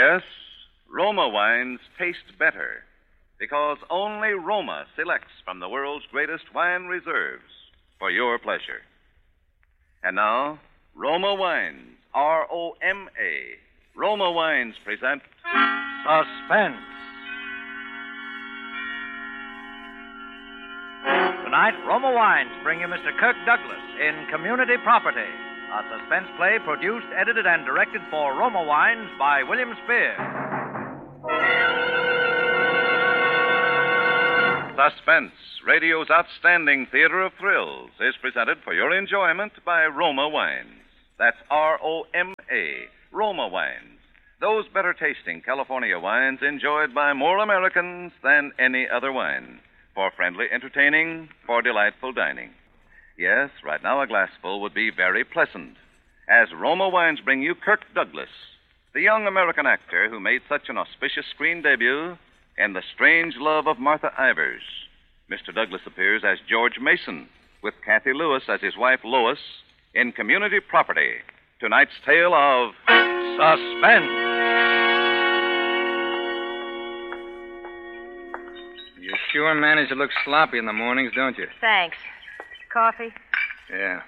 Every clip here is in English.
Yes, Roma wines taste better because only Roma selects from the world's greatest wine reserves for your pleasure. And now, Roma Wines, R-O-M-A. Roma Wines present Suspense. Tonight, Roma Wines bring you Mr. Kirk Douglas in Community Property, a suspense play produced, edited, and directed for Roma Wines by William Spears. Suspense, radio's outstanding theater of thrills, is presented for your enjoyment by Roma Wines. That's R-O-M-A, Roma Wines. Those better-tasting California wines enjoyed by more Americans than any other wine. For friendly entertaining, for delightful dining. Yes, right now a glassful would be very pleasant. As Roma Wines bring you Kirk Douglas, the young American actor who made such an auspicious screen debut in The Strange Love of Martha Ivers. Mr. Douglas appears as George Mason, with Kathy Lewis as his wife Lois, in Community Property. Tonight's tale of Suspense. You sure manage to look sloppy in the mornings, don't you? Thanks. Coffee? Yeah.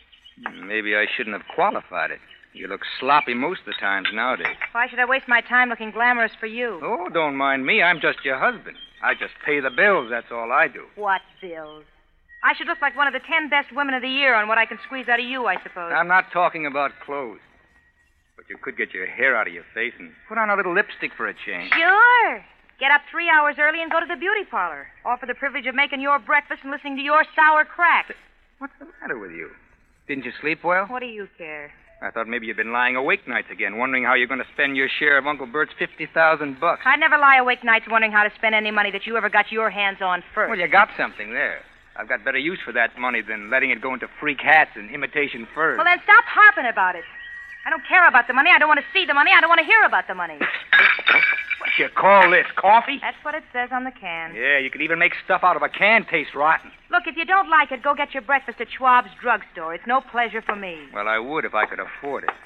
Maybe I shouldn't have qualified it. You look sloppy most of the times nowadays. Why should I waste my time looking glamorous for you? Oh, don't mind me. I'm just your husband. I just pay the bills. That's all I do. What bills? I should look like one of the 10 best women of the year on what I can squeeze out of you, I suppose. I'm not talking about clothes. But you could get your hair out of your face and put on a little lipstick for a change. Sure. Get up 3 hours early and go to the beauty parlor. Offer the privilege of making your breakfast and listening to your sour crack. What's the matter with you? Didn't you sleep well? What do you care? I thought maybe you'd been lying awake nights again, wondering how you're going to spend your share of Uncle Bert's $50,000. I'd never lie awake nights wondering how to spend any money that you ever got your hands on first. Well, you got something there. I've got better use for that money than letting it go into freak hats and imitation furs. Well, then stop harping about it. I don't care about the money. I don't want to see the money. I don't want to hear about the money. What you call this, coffee? That's what it says on the can. Yeah, you could even make stuff out of a can taste rotten. Look, if you don't like it, go get your breakfast at Schwab's drugstore. It's no pleasure for me. Well, I would if I could afford it.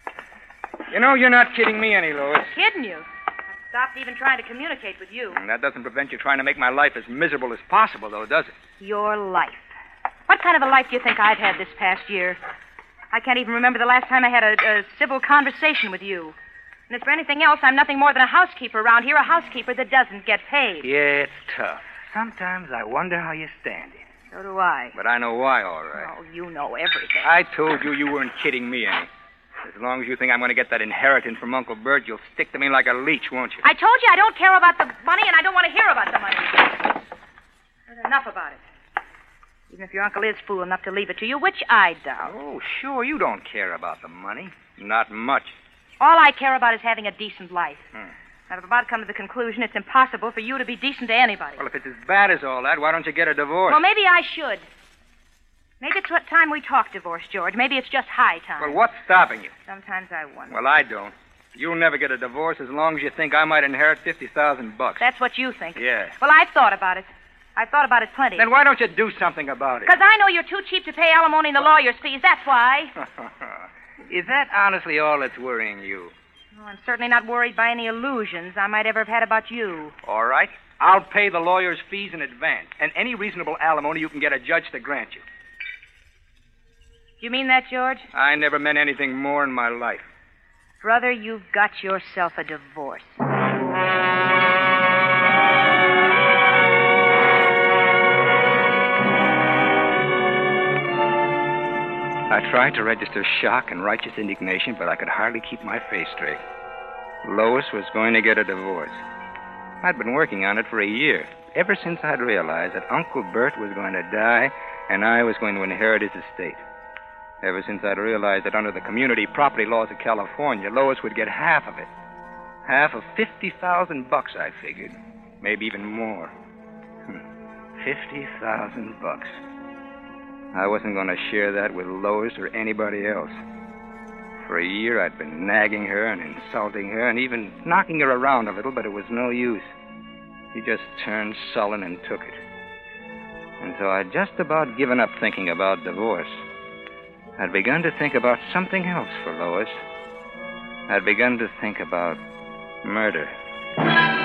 You know, you're not kidding me any, Lois. Kidding you? I've stopped even trying to communicate with you. And that doesn't prevent you trying to make my life as miserable as possible, though, does it? Your life. What kind of a life do you think I've had this past year? I can't even remember the last time I had a civil conversation with you. And as for anything else, I'm nothing more than a housekeeper around here, a housekeeper that doesn't get paid. Yeah, it's tough. Sometimes I wonder how you stand it. So do I. But I know why, all right. Oh, you know everything. I told you you weren't kidding me any. As long as you think I'm going to get that inheritance from Uncle Bert, you'll stick to me like a leech, won't you? I told you I don't care about the money, and I don't want to hear about the money. There's enough about it. Even if your uncle is fool enough to leave it to you, which I doubt. Oh, sure, you don't care about the money. Not much. All I care about is having a decent life. I've about come to the conclusion it's impossible for you to be decent to anybody. Well, if it's as bad as all that, why don't you get a divorce? Well, maybe I should. Maybe it's what time we talk divorce, George. Maybe it's just high time. Well, what's stopping you? Sometimes I wonder. Well, I don't. You'll never get a divorce as long as you think I might inherit $50,000. That's what you think. Yeah. Well, I've thought about it. I've thought about it plenty. Then why don't you do something about it? Because I know you're too cheap to pay alimony and the lawyer's fees. That's why. Is that honestly all that's worrying you? Well, I'm certainly not worried by any illusions I might ever have had about you. All right. I'll pay the lawyer's fees in advance, and any reasonable alimony you can get a judge to grant you. Do you mean that, George? I never meant anything more in my life. Brother, you've got yourself a divorce. I tried to register shock and righteous indignation, but I could hardly keep my face straight. Lois was going to get a divorce. I'd been working on it for a year, ever since I'd realized that Uncle Bert was going to die and I was going to inherit his estate. Ever since I'd realized that under the community property laws of California, Lois would get half of it. Half of $50,000, I figured. Maybe even more. $50,000. I wasn't going to share that with Lois or anybody else. For a year, I'd been nagging her and insulting her and even knocking her around a little, but it was no use. She just turned sullen and took it. And so I'd just about given up thinking about divorce. I'd begun to think about something else for Lois. I'd begun to think about Murder.